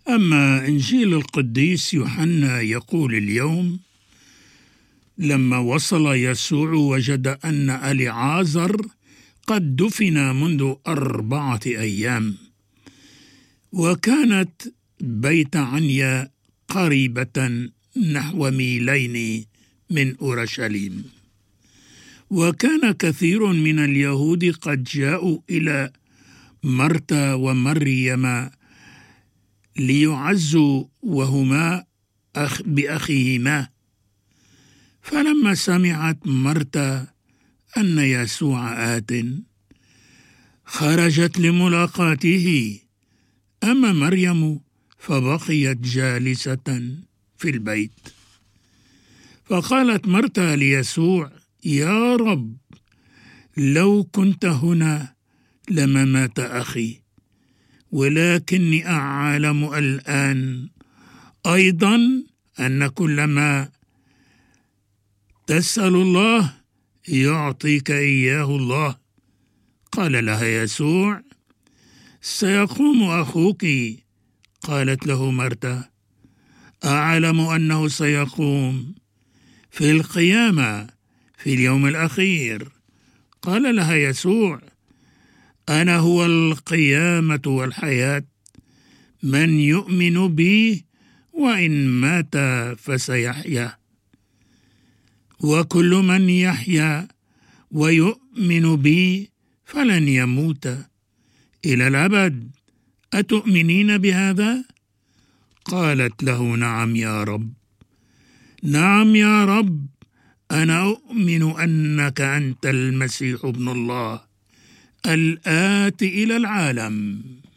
أما إنجيل القديس يوحنا يقول اليوم: لما وصل يسوع وجد أن أليعازر قد دفن منذ 4 أيام، وكانت بيت عنيا قريبة نحو ميلين من أورشليم، وكان كثير من اليهود قد جاءوا إلى مرتا ومريم ليعزوا وهما بأخيهما. فلما سمعت مرتا أن يسوع آت خرجت لملاقاته، أما مريم فبقيت جالسة في البيت. فقالت مرتا ليسوع: يا رب، لو كنت هنا لما مات أخي، ولكني أعلم الآن أيضا أن كلما تسأل الله يعطيك إياه الله. قال لها يسوع: سيقوم أخوك. قالت له مرتا: أعلم أنه سيقوم في القيامة في اليوم الأخير. قال لها يسوع: أنا هو القيامة والحياة، من يؤمن بي وإن مات فسيحيا، وكل من يحيا ويؤمن بي فلن يموت إلى الأبد. أتؤمنين بهذا؟ قالت له: نعم يا رب، نعم يا رب، أنا أؤمن أنك أنت المسيح ابن الله الآتي إلى العالم.